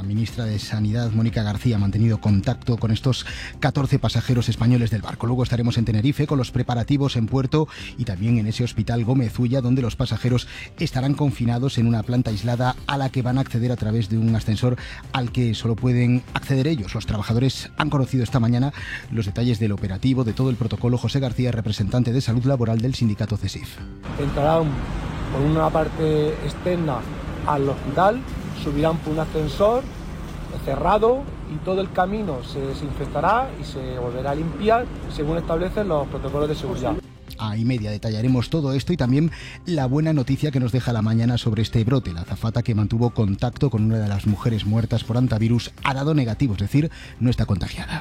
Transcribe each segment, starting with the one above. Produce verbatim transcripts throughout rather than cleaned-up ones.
ministra de Sanidad, Mónica García, ha mantenido contacto con estos catorce pasajeros españoles del barco. Luego estaremos en Tenerife con los preparativos en puerto y también en ese hospital Gómez Ulla, donde los pasajeros estarán confinados en una planta aislada a la que van a acceder a través de un ascensor al que solo pueden acceder ellos. Los trabajadores han conocido esta mañana los detalles del operativo, de todo el protocolo. José García, representante de Salud Laboral del sindicato CESIF. Entrarán por una parte externa al hospital, subirán por un ascensor cerrado y todo el camino se desinfectará y se volverá a limpiar según establecen los protocolos de seguridad. A y media detallaremos todo esto y también la buena noticia que nos deja la mañana sobre este brote. La azafata que mantuvo contacto con una de las mujeres muertas por hantavirus ha dado negativo, es decir, no está contagiada.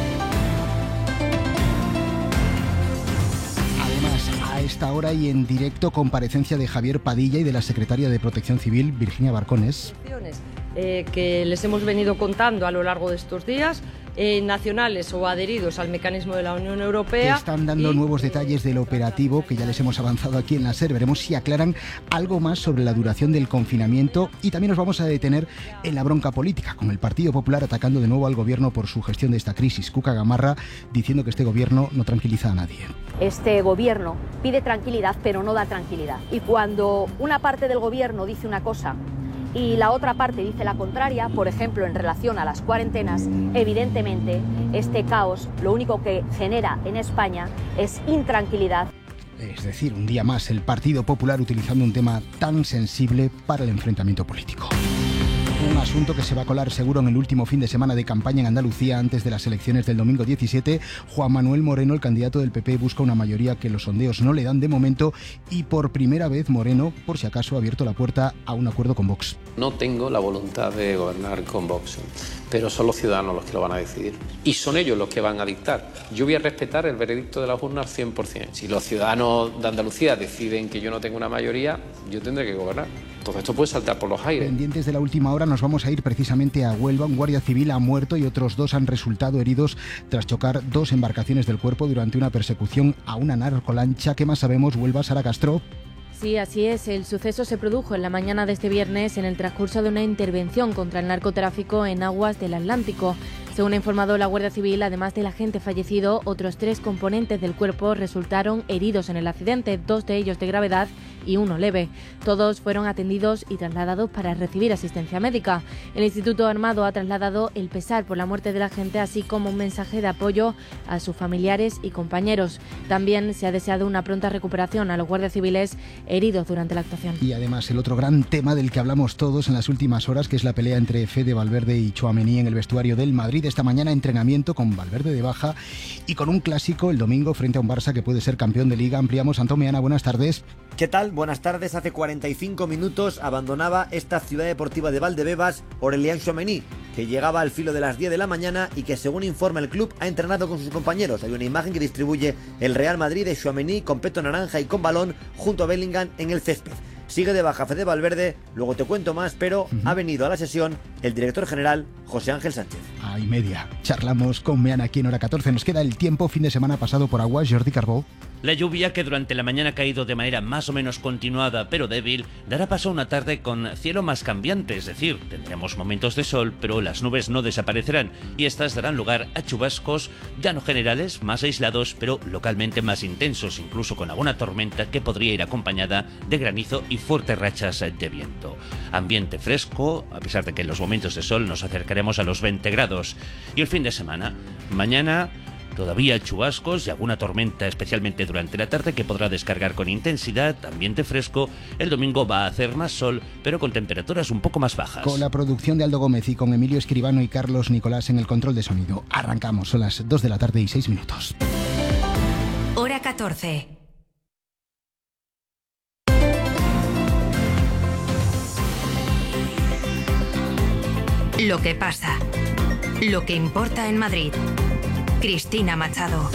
A esta hora y en directo, comparecencia de Javier Padilla y de la secretaria de Protección Civil, Virginia Barcones. Eh, que les hemos venido contando a lo largo de estos días, eh, nacionales o adheridos al mecanismo de la Unión Europea. Que están dando y, nuevos detalles del operativo que ya les hemos avanzado aquí en la SER. Veremos si aclaran algo más sobre la duración del confinamiento y también nos vamos a detener en la bronca política, con el Partido Popular atacando de nuevo al gobierno por su gestión de esta crisis. Cuca Gamarra diciendo que este gobierno no tranquiliza a nadie. Este gobierno pide tranquilidad, pero no da tranquilidad. Y cuando una parte del gobierno dice una cosa y la otra parte dice la contraria, por ejemplo, en relación a las cuarentenas, evidentemente este caos lo único que genera en España es intranquilidad. Es decir, un día más el Partido Popular utilizando un tema tan sensible para el enfrentamiento político. Un asunto que se va a colar seguro en el último fin de semana de campaña en Andalucía antes de las elecciones del domingo diecisiete. Juan Manuel Moreno, el candidato del P P, busca una mayoría que los sondeos no le dan de momento y por primera vez Moreno, por si acaso, ha abierto la puerta a un acuerdo con Vox. No tengo la voluntad de gobernar con Vox, pero son los ciudadanos los que lo van a decidir y son ellos los que van a dictar. Yo voy a respetar el veredicto de las urnas al cien por ciento. Si los ciudadanos de Andalucía deciden que yo no tengo una mayoría, yo tendré que gobernar. Todo esto puede saltar por los aires. Pendientes de la última hora, nos vamos a ir precisamente a Huelva. Un guardia civil ha muerto y otros dos han resultado heridos tras chocar dos embarcaciones del cuerpo durante una persecución a una narcolancha. ¿Qué más sabemos, Huelva? Sara Castro. Sí, así es. El suceso se produjo en la mañana de este viernes en el transcurso de una intervención contra el narcotráfico en aguas del Atlántico. Según ha informado la Guardia Civil, además del agente fallecido, otros tres componentes del cuerpo resultaron heridos en el accidente, dos de ellos de gravedad y uno leve. Todos fueron atendidos y trasladados para recibir asistencia médica. El Instituto Armado ha trasladado el pesar por la muerte del agente, así como un mensaje de apoyo a sus familiares y compañeros. También se ha deseado una pronta recuperación a los guardias civiles heridos durante la actuación. Y además el otro gran tema del que hablamos todos en las últimas horas, que es la pelea entre Fede Valverde y Tchouaméni en el vestuario del Madrid. Esta mañana entrenamiento con Valverde de baja y con un clásico el domingo frente a un Barça que puede ser campeón de Liga. Ampliamos. Antón Meana, buenas tardes. ¿Qué tal? Buenas tardes. Hace cuarenta y cinco minutos abandonaba esta ciudad deportiva de Valdebebas Aurélien Tchouaméni, que llegaba al filo de las diez de la mañana y que, según informa el club, ha entrenado con sus compañeros. Hay una imagen que distribuye el Real Madrid de Tchouaméni con peto naranja y con balón junto a Bellingham en el césped. Sigue de baja Fede Valverde, luego te cuento más, pero uh-huh. ha venido a la sesión el director general José Ángel Sánchez. A y media. Charlamos con Meana aquí en Hora catorce. Nos queda el tiempo, fin de semana pasado por agua. Jordi Carbó. La lluvia, que durante la mañana ha caído de manera más o menos continuada pero débil, dará paso a una tarde con cielo más cambiante, es decir, tendremos momentos de sol, pero las nubes no desaparecerán y estas darán lugar a chubascos ya no generales, más aislados, pero localmente más intensos, incluso con alguna tormenta que podría ir acompañada de granizo y fuertes rachas de viento. Ambiente fresco, a pesar de que en los momentos de sol nos acercaremos a los veinte grados. Y el fin de semana, mañana todavía chubascos y alguna tormenta, especialmente durante la tarde, que podrá descargar con intensidad, ambiente fresco. El domingo va a hacer más sol, pero con temperaturas un poco más bajas. Con la producción de Aldo Gómez y con Emilio Escribano y Carlos Nicolás en el control de sonido. Arrancamos, son las dos de la tarde y seis minutos. Hora catorce. Lo que pasa. Lo que importa en Madrid. Cristina Machado.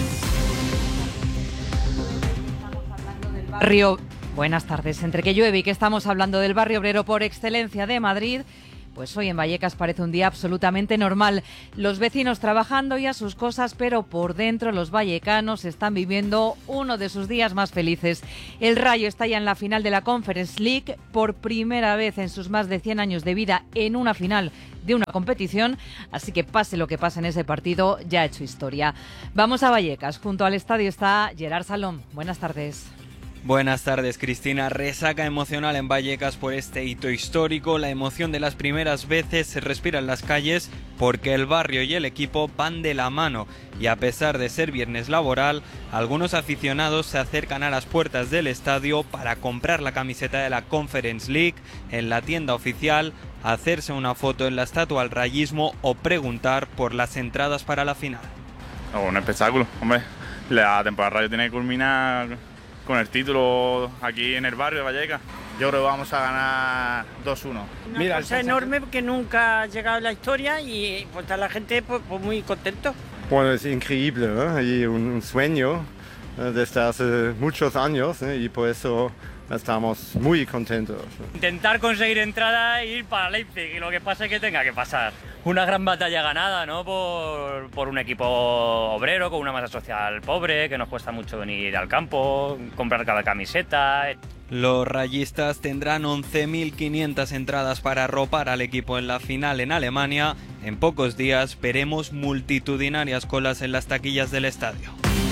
Barrio. Buenas tardes. Entre que llueve y que estamos hablando del barrio obrero por excelencia de Madrid, Pues hoy en Vallecas parece un día absolutamente normal. Los vecinos trabajando y a sus cosas, pero por dentro los vallecanos están viviendo uno de sus días más felices. El Rayo está ya en la final de la Conference League, por primera vez en sus más de cien años de vida en una final de una competición, así que pase lo que pase en ese partido, ya ha hecho historia. Vamos a Vallecas, junto al estadio está Gerard Salom. Buenas tardes. Buenas tardes, Cristina. Resaca emocional en Vallecas por este hito histórico. La emoción de las primeras veces se respira en las calles porque el barrio y el equipo van de la mano. Y a pesar de ser viernes laboral, algunos aficionados se acercan a las puertas del estadio para comprar la camiseta de la Conference League en la tienda oficial, hacerse una foto en la estatua al rayismo o preguntar por las entradas para la final. Oh, un espectáculo, hombre. La temporada Rayo tiene que culminar con el título aquí en el barrio de Vallecas. Yo creo que vamos a ganar dos uno. Una Mira, cosa enorme que nunca ha llegado en la historia y pues está la gente pues, pues muy contento. Bueno, es increíble, ¿no? Y un, un sueño ¿eh? desde hace muchos años ¿eh? y por eso estamos muy contentos. Intentar conseguir entrada e ir para Leipzig y lo que pase que tenga que pasar. Una gran batalla ganada, ¿no? Por, por un equipo obrero con una masa social pobre, que nos cuesta mucho venir al campo, comprar cada camiseta. Los rayistas tendrán once mil quinientas entradas para arropar al equipo en la final en Alemania. En pocos días veremos multitudinarias colas en las taquillas del estadio.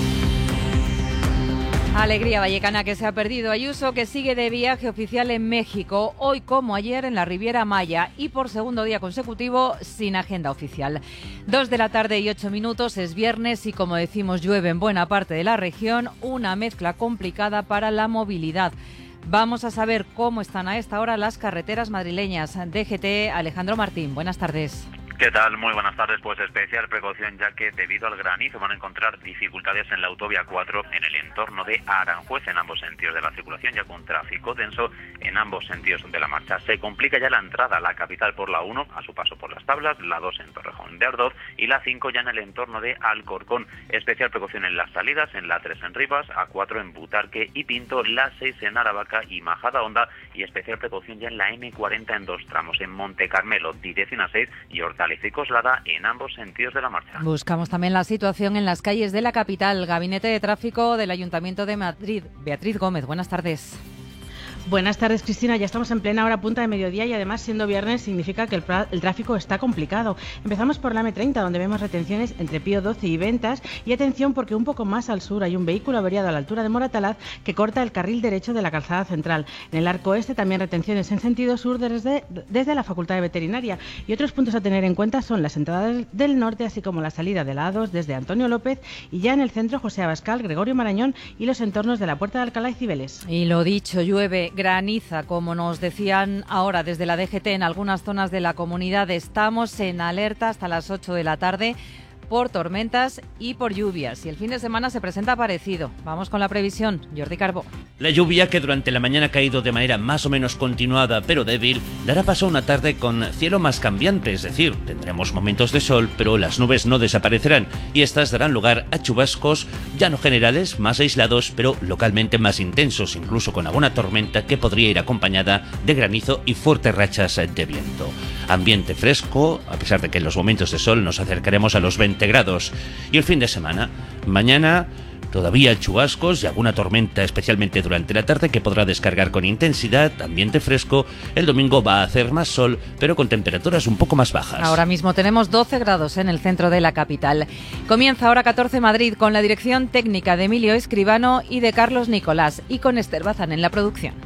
Alegría vallecana que se ha perdido. Ayuso, que sigue de viaje oficial en México, hoy como ayer en la Riviera Maya y por segundo día consecutivo sin agenda oficial. Dos de la tarde y ocho minutos, es viernes y como decimos llueve en buena parte de la región, una mezcla complicada para la movilidad. Vamos a saber cómo están a esta hora las carreteras madrileñas. D G T, Alejandro Martín, buenas tardes. ¿Qué tal? Muy buenas tardes. Pues especial precaución ya que debido al granizo van a encontrar dificultades en la autovía cuatro en el entorno de Aranjuez en ambos sentidos de la circulación, ya con tráfico denso en ambos sentidos de la marcha. Se complica ya la entrada a la capital por la uno a su paso por las Tablas, la dos en Torrejón de Ardoz y la cinco ya en el entorno de Alcorcón. Especial precaución en las salidas, en la tres en Rivas, A cuatro en Butarque y Pinto, la seis en Aravaca y Majadahonda y especial precaución ya en la eme cuarenta en dos tramos en Monte Carmelo, Direcina seis y Hortaleza y Coslada en ambos sentidos de la marcha. Buscamos también la situación en las calles de la capital. Gabinete de Tráfico del Ayuntamiento de Madrid. Beatriz Gómez, buenas tardes. Buenas tardes, Cristina. Ya estamos en plena hora punta de mediodía y además siendo viernes significa que el, el tráfico está complicado. Empezamos por la eme treinta, donde vemos retenciones entre Pío doce y Ventas. Y atención porque un poco más al sur hay un vehículo averiado a la altura de Moratalaz que corta el carril derecho de la calzada central. En el arco este también retenciones en sentido sur desde, desde la Facultad de Veterinaria. Y otros puntos a tener en cuenta son las entradas del norte, así como la salida de la A dos desde Antonio López y ya en el centro José Abascal, Gregorio Marañón y los entornos de la Puerta de Alcalá y Cibeles. Y lo dicho, llueve, graniza, como nos decían ahora desde la D G T en algunas zonas de la comunidad. Estamos en alerta hasta las ocho de la tarde por tormentas y por lluvias. Y el fin de semana se presenta parecido. Vamos con la previsión. Jordi Carbó. La lluvia, que durante la mañana ha caído de manera más o menos continuada pero débil, dará paso a una tarde con cielo más cambiante, es decir, tendremos momentos de sol, pero las nubes no desaparecerán y estas darán lugar a chubascos ya no generales, más aislados, pero localmente más intensos, incluso con alguna tormenta que podría ir acompañada de granizo y fuertes rachas de viento. Ambiente fresco, a pesar de que en los momentos de sol nos acercaremos a los veinte grados. Y el fin de semana, mañana todavía chubascos y alguna tormenta, especialmente durante la tarde, que podrá descargar con intensidad, ambiente fresco. El domingo va a hacer más sol, pero con temperaturas un poco más bajas. Ahora mismo tenemos doce grados en el centro de la capital. Comienza Hora catorce Madrid con la dirección técnica de Emilio Escribano y de Carlos Nicolás y con Esther Bazán en la producción.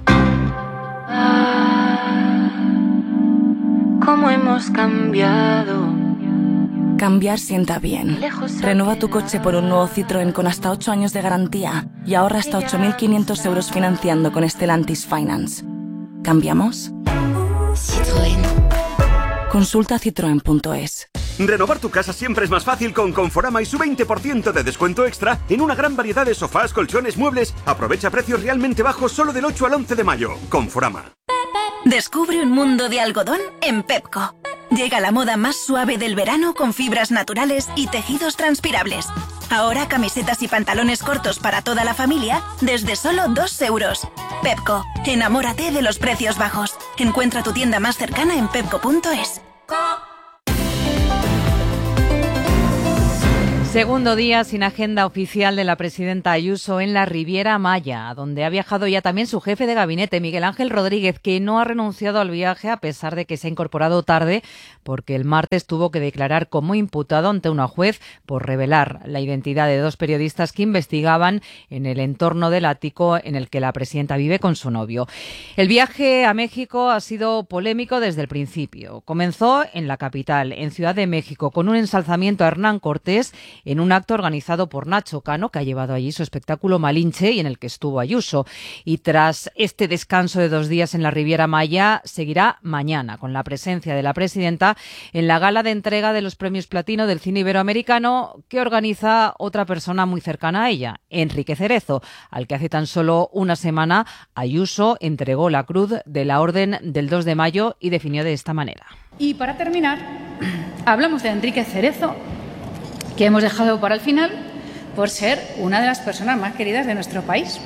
¿Cómo hemos cambiado? Cambiar sienta bien. Renueva tu coche por un nuevo Citroën con hasta ocho años de garantía y ahorra hasta ocho mil quinientos euros financiando con Stellantis Finance. ¿Cambiamos? Citroën. Consulta citroen punto es. Renovar tu casa siempre es más fácil con Conforama y su veinte por ciento de descuento extra en una gran variedad de sofás, colchones, muebles. Aprovecha precios realmente bajos solo del ocho al once de mayo. Conforama. Descubre un mundo de algodón en Pepco. Llega la moda más suave del verano con fibras naturales y tejidos transpirables. Ahora camisetas y pantalones cortos para toda la familia desde solo dos euros. Pepco, enamórate de los precios bajos. Encuentra tu tienda más cercana en pepco punto es. Segundo día sin agenda oficial de la presidenta Ayuso en la Riviera Maya, donde ha viajado ya también su jefe de gabinete, Miguel Ángel Rodríguez, que no ha renunciado al viaje a pesar de que se ha incorporado tarde, porque el martes tuvo que declarar como imputado ante una juez por revelar la identidad de dos periodistas que investigaban en el entorno del ático en el que la presidenta vive con su novio. El viaje a México ha sido polémico desde el principio. Comenzó en la capital, en Ciudad de México, con un ensalzamiento a Hernán Cortés en un acto organizado por Nacho Cano, que ha llevado allí su espectáculo Malinche y en el que estuvo Ayuso. Y tras este descanso de dos días en la Riviera Maya, seguirá mañana con la presencia de la presidenta en la gala de entrega de los premios Platino del cine iberoamericano, que organiza otra persona muy cercana a ella, Enrique Cerezo, al que hace tan solo una semana Ayuso entregó la cruz de la Orden del dos de mayo y definió de esta manera. Y para terminar, hablamos de Enrique Cerezo, que hemos dejado para el final por ser una de las personas más queridas de nuestro país.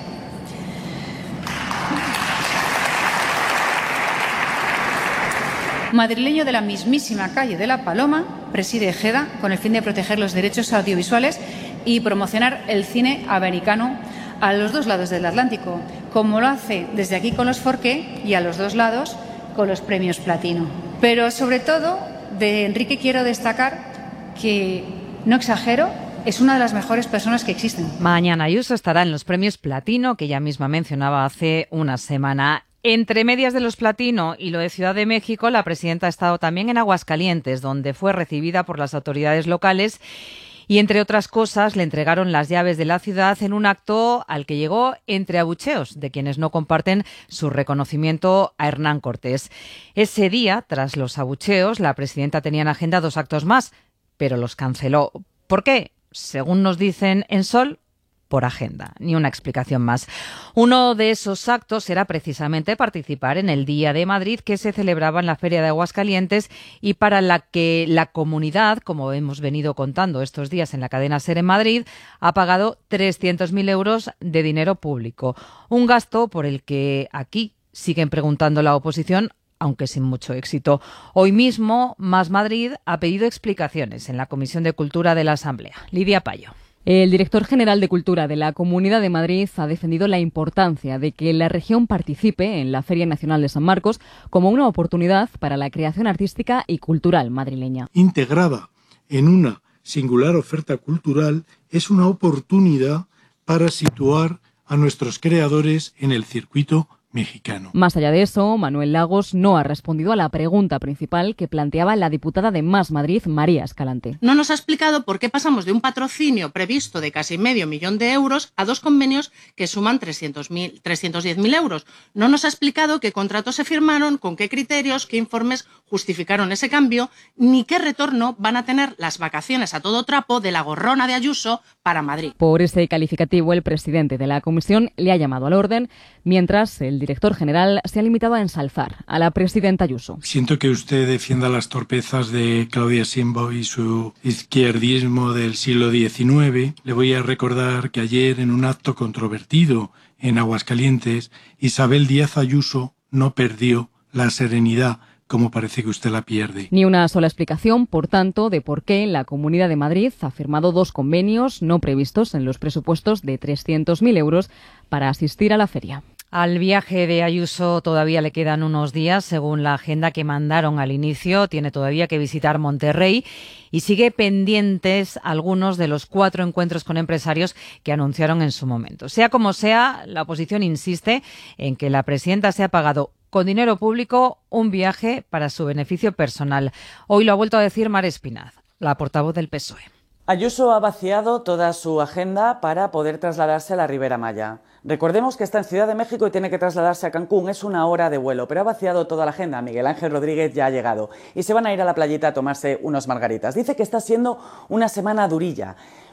Madrileño de la mismísima calle de La Paloma, preside Ejeda con el fin de proteger los derechos audiovisuales y promocionar el cine americano a los dos lados del Atlántico, como lo hace desde aquí con los Forqué y a los dos lados con los premios Platino. Pero sobre todo, de Enrique quiero destacar que, no exagero, es una de las mejores personas que existen. Mañana Ayuso estará en los premios Platino, que ella misma mencionaba hace una semana. Entre medias de los Platino y lo de Ciudad de México, la presidenta ha estado también en Aguascalientes, donde fue recibida por las autoridades locales y, entre otras cosas, le entregaron las llaves de la ciudad en un acto al que llegó entre abucheos de quienes no comparten su reconocimiento a Hernán Cortés. Ese día, tras los abucheos, la presidenta tenía en agenda dos actos más, pero los canceló. ¿Por qué? Según nos dicen en Sol, por agenda. Ni una explicación más. Uno de esos actos era precisamente participar en el Día de Madrid, que se celebraba en la Feria de Aguascalientes y para la que la comunidad, como hemos venido contando estos días en la cadena SER en Madrid, ha pagado trescientos mil euros de dinero público. Un gasto por el que aquí siguen preguntando la oposición, aunque sin mucho éxito. Hoy mismo, Más Madrid ha pedido explicaciones en la Comisión de Cultura de la Asamblea. Lidia Payo. El director general de Cultura de la Comunidad de Madrid ha defendido la importancia de que la región participe en la Feria Nacional de San Marcos como una oportunidad para la creación artística y cultural madrileña. Integrada en una singular oferta cultural, es una oportunidad para situar a nuestros creadores en el circuito mexicano. Más allá de eso, Manuel Lagos no ha respondido a la pregunta principal que planteaba la diputada de Más Madrid, María Escalante. No nos ha explicado por qué pasamos de un patrocinio previsto de casi medio millón de euros a dos convenios que suman trescientos diez mil euros. No nos ha explicado qué contratos se firmaron, con qué criterios, qué informes justificaron ese cambio, ni qué retorno van a tener las vacaciones a todo trapo de la gorrona de Ayuso para Madrid. Por ese calificativo, el presidente de la comisión le ha llamado al orden, mientras el director general se ha limitado a ensalzar a la presidenta Ayuso. Siento que usted defienda las torpezas de Claudia Sheinbaum y su izquierdismo del siglo diecinueve. Le voy a recordar que ayer, en un acto controvertido en Aguascalientes, Isabel Díaz Ayuso no perdió la serenidad como parece que usted la pierde. Ni una sola explicación, por tanto, de por qué la Comunidad de Madrid ha firmado dos convenios no previstos en los presupuestos de trescientos mil euros para asistir a la feria. Al viaje de Ayuso todavía le quedan unos días, según la agenda que mandaron al inicio. Tiene todavía que visitar Monterrey y sigue pendientes algunos de los cuatro encuentros con empresarios que anunciaron en su momento. Sea como sea, la oposición insiste en que la presidenta se ha pagado con dinero público un viaje para su beneficio personal. Hoy lo ha vuelto a decir Mar Espinaz, la portavoz del P S O E. Ayuso ha vaciado toda su agenda para poder trasladarse a la Riviera Maya. Recordemos que está en Ciudad de México y tiene que trasladarse a Cancún. Es una hora de vuelo, pero ha vaciado toda la agenda. Miguel Ángel Rodríguez ya ha llegado y se van a ir a la playita a tomarse unos margaritas. Dice que está siendo una semana durilla.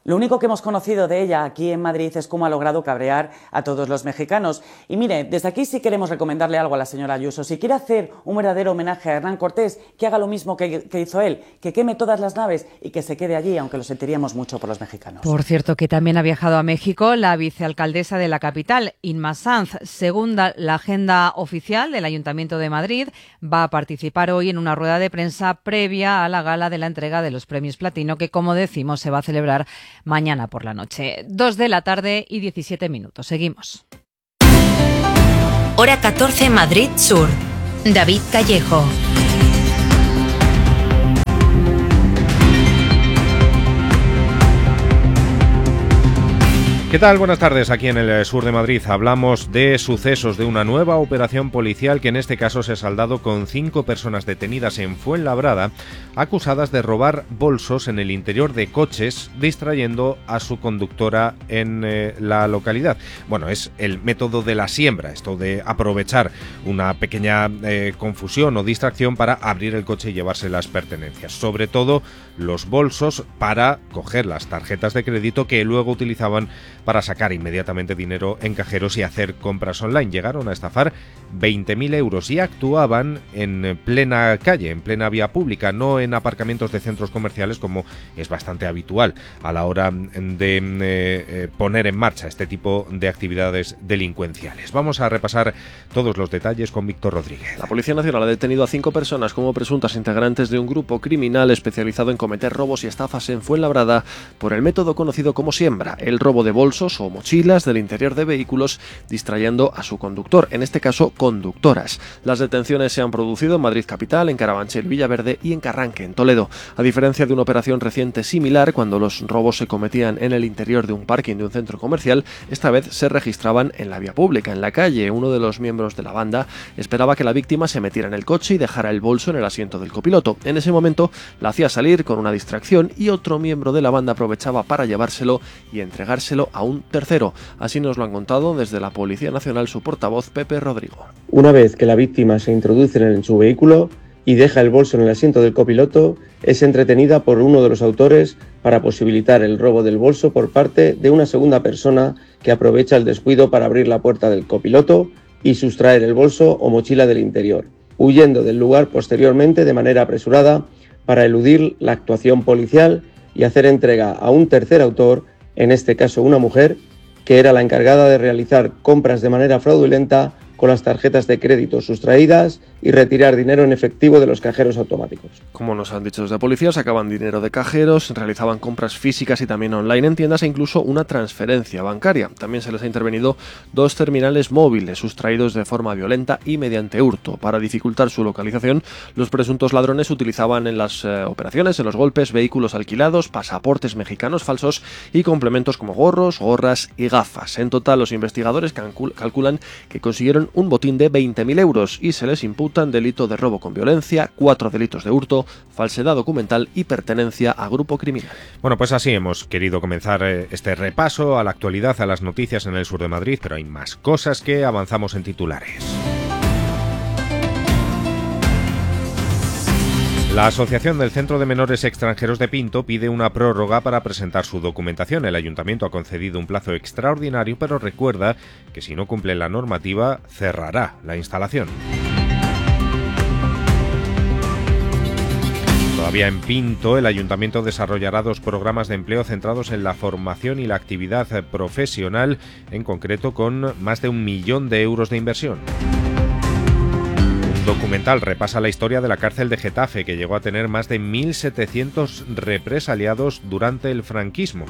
Lo único que hemos conocido de ella aquí en Madrid es cómo ha logrado cabrear a todos los mexicanos. Y mire, desde aquí sí queremos recomendarle algo a la señora Ayuso. Si quiere hacer un verdadero homenaje a Hernán Cortés, que haga lo mismo que, que hizo él, que queme todas las naves y que se quede allí, aunque lo sentiríamos mucho por los mexicanos. Por cierto, que también ha viajado a México la vicealcaldesa de la capital, Inma Sanz. Según la agenda oficial del Ayuntamiento de Madrid, va a participar hoy en una rueda de prensa previa a la gala de la entrega de los premios Platino, que, como decimos, se va a celebrar mañana por la noche. Dos de la tarde y diecisiete minutos. Seguimos. Hora catorce, Madrid Sur. David Callejo. ¿Qué tal? Buenas tardes. Aquí en el sur de Madrid hablamos de sucesos de una nueva operación policial que en este caso se ha saldado con cinco personas detenidas en Fuenlabrada acusadas de robar bolsos en el interior de coches distrayendo a su conductora en eh, la localidad. Bueno, es el método de la siembra, esto de aprovechar una pequeña eh, confusión o distracción para abrir el coche y llevarse las pertenencias. Sobre todo los bolsos para coger las tarjetas de crédito que luego utilizaban para sacar inmediatamente dinero en cajeros y hacer compras online. Llegaron a estafar veinte mil euros y actuaban en plena calle, en plena vía pública, no en aparcamientos de centros comerciales como es bastante habitual a la hora de eh, poner en marcha este tipo de actividades delincuenciales. Vamos a repasar todos los detalles con Víctor Rodríguez. La Policía Nacional ha detenido a cinco personas como presuntas integrantes de un grupo criminal especializado en cometer robos y estafas en Fuenlabrada por el método conocido como siembra, el robo de bolsos o mochilas del interior de vehículos distrayendo a su conductor, en este caso conductoras. Las detenciones se han producido en Madrid capital, en Carabanchel, Villaverde y en Carranque, en Toledo. A diferencia de una operación reciente similar, cuando los robos se cometían en el interior de un parking de un centro comercial, esta vez se registraban en la vía pública, en la calle. Uno de los miembros de la banda esperaba que la víctima se metiera en el coche y dejara el bolso en el asiento del copiloto. En ese momento la hacía salir con una distracción y otro miembro de la banda aprovechaba para llevárselo y entregárselo a un tercero. Así nos lo han contado desde la Policía Nacional su portavoz Pepe Rodrigo. Una vez que la víctima se introduce en su vehículo y deja el bolso en el asiento del copiloto, es entretenida por uno de los autores para posibilitar el robo del bolso por parte de una segunda persona que aprovecha el descuido para abrir la puerta del copiloto y sustraer el bolso o mochila del interior, huyendo del lugar posteriormente de manera apresurada para eludir la actuación policial y hacer entrega a un tercer autor, en este caso una mujer, que era la encargada de realizar compras de manera fraudulenta con las tarjetas de crédito sustraídas y retirar dinero en efectivo de los cajeros automáticos. Como nos han dicho desde policía, sacaban dinero de cajeros, realizaban compras físicas y también online en tiendas e incluso una transferencia bancaria. También se les ha intervenido dos terminales móviles sustraídos de forma violenta y mediante hurto. Para dificultar su localización, los presuntos ladrones utilizaban en las eh, operaciones, en los golpes, vehículos alquilados, pasaportes mexicanos falsos y complementos como gorros, gorras y gafas. En total, los investigadores calcul- calculan que consiguieron un botín de veinte mil euros y se les imputan delito de robo con violencia, cuatro delitos de hurto, falsedad documental y pertenencia a grupo criminal. Bueno, pues así hemos querido comenzar eh, este repaso a la actualidad, a las noticias en el sur de Madrid, pero hay más cosas que avanzamos en titulares. La Asociación del Centro de Menores Extranjeros de Pinto pide una prórroga para presentar su documentación. El Ayuntamiento ha concedido un plazo extraordinario, pero recuerda que si no cumple la normativa, cerrará la instalación. Todavía en Pinto, el Ayuntamiento desarrollará dos programas de empleo centrados en la formación y la actividad profesional, en concreto con más de un millón de euros de inversión. Documental repasa la historia de la cárcel de Getafe, que llegó a tener más de mil setecientos represaliados durante el franquismo.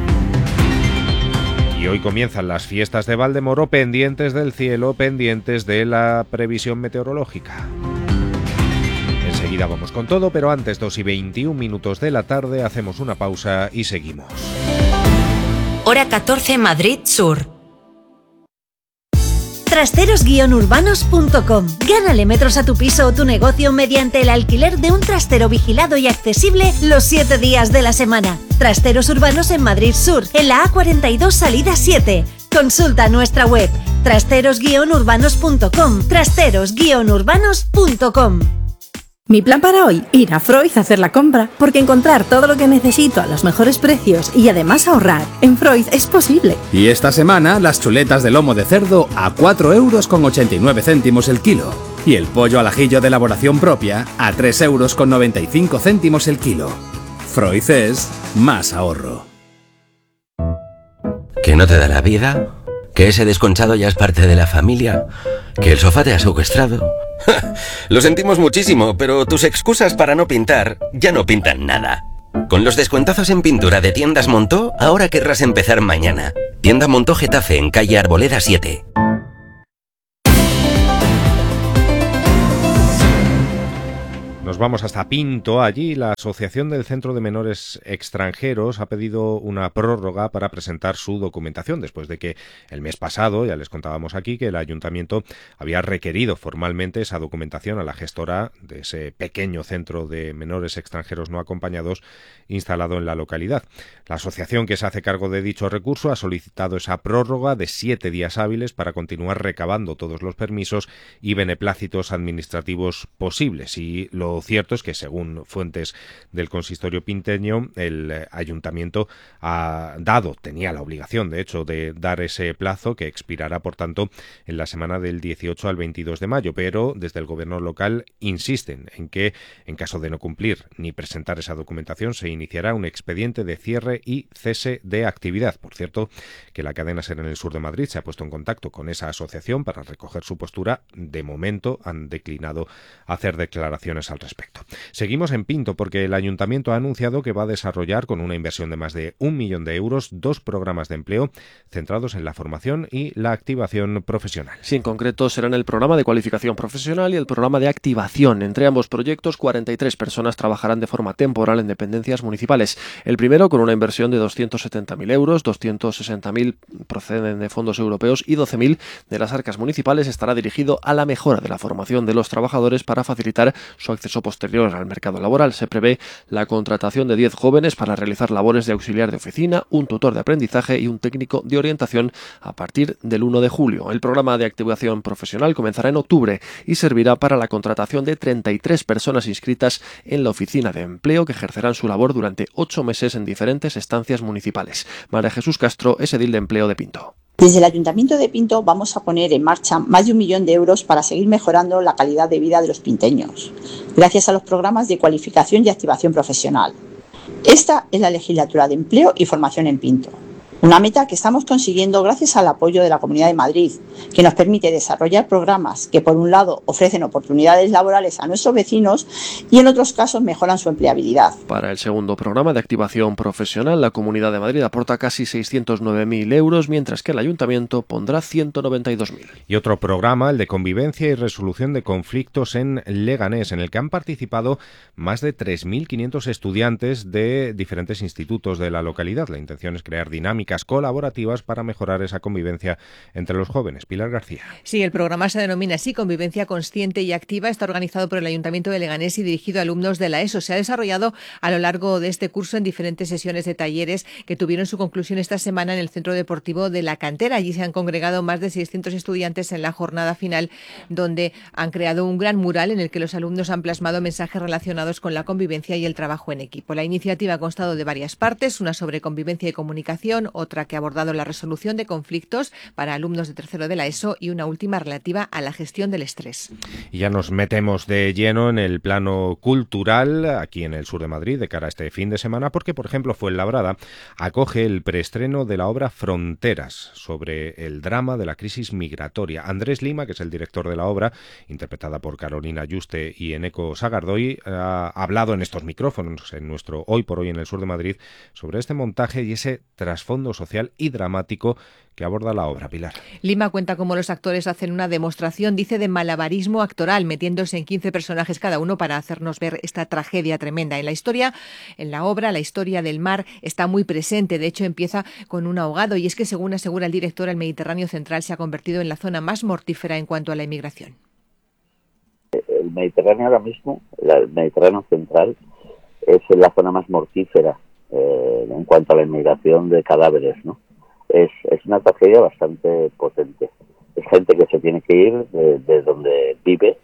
Y hoy comienzan las fiestas de Valdemoro, pendientes del cielo, pendientes de la previsión meteorológica. Enseguida vamos con todo, pero antes, dos y veintiún minutos de la tarde, hacemos una pausa y seguimos. Hora catorce, Madrid Sur. trasteros guion urbanos punto com. Gánale metros a tu piso o tu negocio mediante el alquiler de un trastero vigilado y accesible los siete días de la semana. Trasteros urbanos en Madrid Sur, en la A cuarenta y dos salida siete. Consulta nuestra web trasteros guion urbanos punto com. trasteros guion urbanos punto com. Mi plan para hoy, ir a Freud a hacer la compra, porque encontrar todo lo que necesito a los mejores precios y además ahorrar en Freud es posible. Y esta semana las chuletas de lomo de cerdo a cuatro euros con ochenta y nueve céntimos el kilo. Y el pollo al ajillo de elaboración propia a tres euros con noventa y cinco céntimos el kilo. Freud es más ahorro. ¿Que no te da la vida? ¿Que ese desconchado ya es parte de la familia? ¿Que el sofá te ha secuestrado? Lo sentimos muchísimo, pero tus excusas para no pintar ya no pintan nada. Con los descuentazos en pintura de Tiendas Montó, ahora querrás empezar mañana. Tienda Montó Getafe, en calle Arboleda siete. Nos vamos hasta Pinto. Allí la Asociación del Centro de Menores Extranjeros ha pedido una prórroga para presentar su documentación, después de que el mes pasado, ya les contábamos aquí, que el ayuntamiento había requerido formalmente esa documentación a la gestora de ese pequeño centro de menores extranjeros no acompañados instalado en la localidad. La asociación, que se hace cargo de dicho recurso, ha solicitado esa prórroga de siete días hábiles para continuar recabando todos los permisos y beneplácitos administrativos posibles. Y lo cierto es que, según fuentes del consistorio pinteño, el ayuntamiento ha dado, tenía la obligación, de hecho, de dar ese plazo que expirará, por tanto, en la semana del dieciocho al veintidós de mayo, pero desde el gobierno local insisten en que, en caso de no cumplir ni presentar esa documentación, se iniciará un expediente de cierre y cese de actividad. Por cierto, que la cadena SER en el sur de Madrid se ha puesto en contacto con esa asociación para recoger su postura. De momento han declinado hacer declaraciones al respecto. Seguimos en Pinto, porque el ayuntamiento ha anunciado que va a desarrollar, con una inversión de más de un millón de euros, dos programas de empleo centrados en la formación y la activación profesional. Sí, en concreto serán el programa de cualificación profesional y el programa de activación. Entre ambos proyectos, cuarenta y tres personas trabajarán de forma temporal en dependencias municipales. El primero, con una inversión de doscientos setenta mil euros, doscientos sesenta mil proceden de fondos europeos y doce mil de las arcas municipales, estará dirigido a la mejora de la formación de los trabajadores para facilitar su acceso posterior al mercado laboral. Se prevé la contratación de diez jóvenes para realizar labores de auxiliar de oficina, un tutor de aprendizaje y un técnico de orientación a partir del uno de julio. El programa de activación profesional comenzará en octubre y servirá para la contratación de treinta y tres personas inscritas en la oficina de empleo, que ejercerán su labor durante ocho meses en diferentes estancias municipales. María Jesús Castro es edil de empleo de Pinto. Desde el Ayuntamiento de Pinto vamos a poner en marcha más de un millón de euros para seguir mejorando la calidad de vida de los pinteños, gracias a los programas de cualificación y activación profesional. Esta es la legislatura de empleo y formación en Pinto. Una meta que estamos consiguiendo gracias al apoyo de la Comunidad de Madrid, que nos permite desarrollar programas que, por un lado, ofrecen oportunidades laborales a nuestros vecinos y, en otros casos, mejoran su empleabilidad. Para el segundo programa de activación profesional, la Comunidad de Madrid aporta casi seiscientos nueve mil euros, mientras que el Ayuntamiento pondrá ciento noventa y dos mil. Y otro programa, el de convivencia y resolución de conflictos en Leganés, en el que han participado más de tres mil quinientos estudiantes de diferentes institutos de la localidad. La intención es crear dinámicas colaborativas para mejorar esa convivencia entre los jóvenes. Pilar García. Sí, el programa se denomina así, Convivencia Consciente y Activa. Está organizado por el Ayuntamiento de Leganés y dirigido a alumnos de la ESO. Se ha desarrollado a lo largo de este curso en diferentes sesiones de talleres que tuvieron su conclusión esta semana en el Centro Deportivo de La Cantera. Allí se han congregado más de seiscientos estudiantes en la jornada final, donde han creado un gran mural en el que los alumnos han plasmado mensajes relacionados con la convivencia y el trabajo en equipo. La iniciativa ha constado de varias partes, una sobre convivencia y comunicación, otra que ha abordado la resolución de conflictos para alumnos de tercero de la ESO y una última relativa a la gestión del estrés. Y ya nos metemos de lleno en el plano cultural aquí en el sur de Madrid de cara a este fin de semana, porque, por ejemplo, Fuenlabrada acoge el preestreno de la obra Fronteras, sobre el drama de la crisis migratoria. Andrés Lima, que es el director de la obra, interpretada por Carolina Yuste y Eneco Sagardoy, ha hablado en estos micrófonos, en nuestro Hoy por Hoy en el sur de Madrid, sobre este montaje y ese trasfondo social y dramático que aborda la obra. Pilar. Lima cuenta cómo los actores hacen una demostración, dice, de malabarismo actoral, metiéndose en quince personajes cada uno para hacernos ver esta tragedia tremenda. En la historia, en la obra, la historia del mar está muy presente. De hecho, empieza con un ahogado, y es que, según asegura el director, el Mediterráneo central se ha convertido en la zona más mortífera en cuanto a la inmigración. El Mediterráneo ahora mismo, el Mediterráneo central, es la zona más mortífera eh, en cuanto a la inmigración de cadáveres, ¿no? Es, es una tragedia bastante potente. Es gente que se tiene que ir de, de donde vive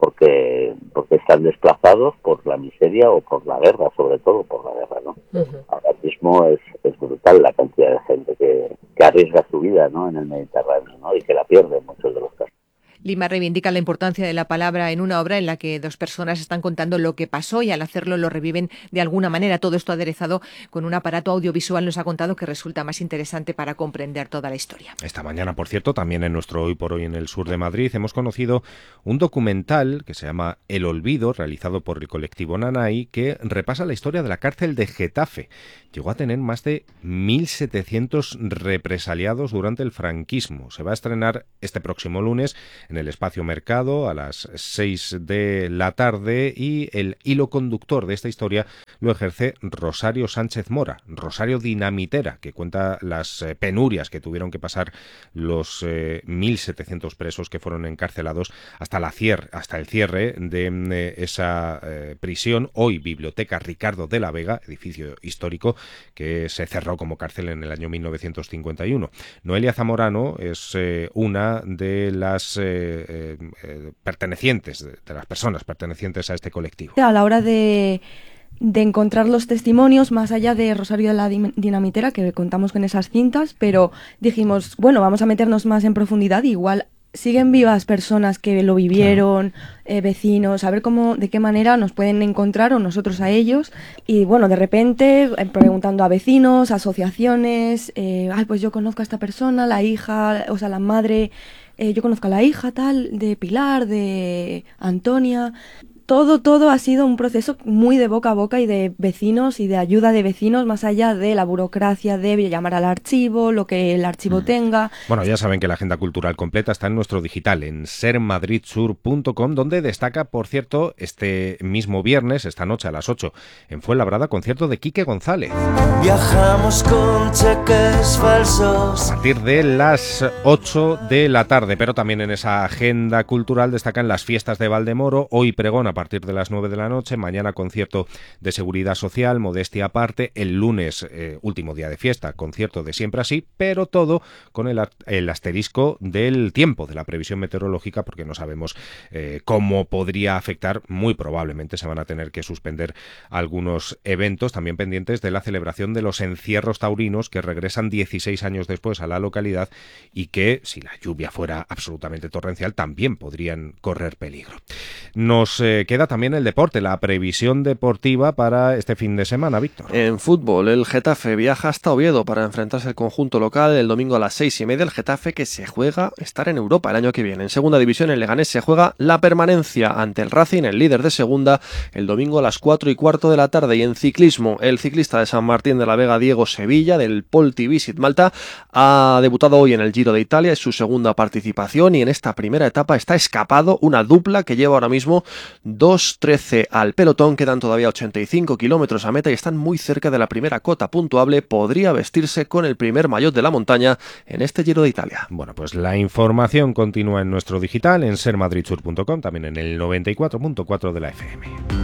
porque porque están desplazados por la miseria o por la guerra, sobre todo por la guerra, ¿no? Uh-huh. Ahora mismo es, es brutal la cantidad de gente que, que arriesga su vida, ¿no?, en el Mediterráneo, ¿no?, y que la pierde en muchos de los casos. Lima reivindica la importancia de la palabra en una obra en la que dos personas están contando lo que pasó y al hacerlo lo reviven de alguna manera. Todo esto aderezado con un aparato audiovisual, nos ha contado, que resulta más interesante para comprender toda la historia. Esta mañana, por cierto, también en nuestro Hoy por Hoy en el sur de Madrid, hemos conocido un documental que se llama El Olvido, realizado por el colectivo Nanay, que repasa la historia de la cárcel de Getafe. Llegó a tener más de mil setecientos represaliados durante el franquismo. Se va a estrenar este próximo lunes en el Espacio Mercado a las seis de la tarde y el hilo conductor de esta historia lo ejerce Rosario Sánchez Mora, Rosario Dinamitera, que cuenta las penurias que tuvieron que pasar los eh, mil setecientos presos que fueron encarcelados hasta, la cier- hasta el cierre de eh, esa eh, prisión, hoy Biblioteca Ricardo de la Vega, edificio histórico que se cerró como cárcel en el año mil novecientos cincuenta y uno. Noelia Zamorano es eh, una de las eh, Eh, eh, pertenecientes, de, de las personas pertenecientes a este colectivo. A la hora de, de encontrar los testimonios, más allá de Rosario de la Dinamitera, que contamos con esas cintas, pero dijimos, bueno, vamos a meternos más en profundidad, igual siguen vivas personas que lo vivieron, claro. eh, vecinos, a ver cómo, de qué manera nos pueden encontrar o nosotros a ellos. Y bueno, de repente eh, preguntando a vecinos, asociaciones, eh, ay, pues yo conozco a esta persona, la hija, o sea, la madre, eh, yo conozco a la hija tal, de Pilar, de Antonia. Todo, todo ha sido un proceso muy de boca a boca y de vecinos y de ayuda de vecinos, más allá de la burocracia de llamar al archivo, lo que el archivo mm. tenga. Bueno, ya saben que la agenda cultural completa está en nuestro digital, en ser madrid sur punto com, donde destaca, por cierto, este mismo viernes, esta noche a las ocho, en Fuenlabrada, concierto de Quique González. Viajamos con cheques falsos. A partir de las ocho de la tarde, pero también en esa agenda cultural destacan las fiestas de Valdemoro, hoy pregón a partir de las nueve de la noche, mañana concierto de Seguridad Social, modestia aparte, el lunes, eh, último día de fiesta, concierto de Siempre Así, pero todo con el, el asterisco del tiempo, de la previsión meteorológica, porque no sabemos eh, cómo podría afectar. Muy probablemente se van a tener que suspender algunos eventos, también pendientes de la celebración de los encierros taurinos, que regresan dieciséis años después a la localidad y que, si la lluvia fuera absolutamente torrencial, también podrían correr peligro. Nos eh, queda también el deporte, la previsión deportiva para este fin de semana, Víctor. En fútbol, el Getafe viaja hasta Oviedo para enfrentarse al conjunto local el domingo a las seis y media. El Getafe, que se juega estar en Europa el año que viene. En segunda división, el Leganés se juega la permanencia ante el Racing, el líder de segunda, el domingo a las cuatro y cuarto de la tarde. Y en ciclismo, el ciclista de San Martín de la Vega, Diego Sevilla, del Polti Visit Malta, ha debutado hoy en el Giro de Italia, es su segunda participación y en esta primera etapa está escapado una dupla que lleva ahora mismo dos trece al pelotón, quedan todavía ochenta y cinco kilómetros a meta y están muy cerca de la primera cota puntuable. Podría vestirse con el primer maillot de la montaña en este Giro de Italia. Bueno, pues la información continúa en nuestro digital, en ser madrid sur punto com, también en el noventa y cuatro punto cuatro de la F M.